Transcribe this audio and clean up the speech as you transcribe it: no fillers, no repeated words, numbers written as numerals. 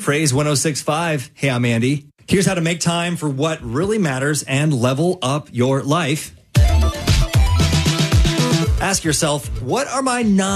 Phrase 106.5. Hey, I'm Andy. Here's how to make time for what really matters and level up your life. Ask yourself, what are my